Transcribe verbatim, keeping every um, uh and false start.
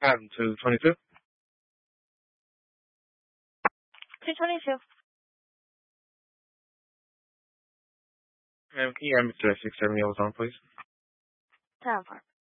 Adam, two twenty-two. two twenty-two. And can you have Mister six seventy on, please? ten four.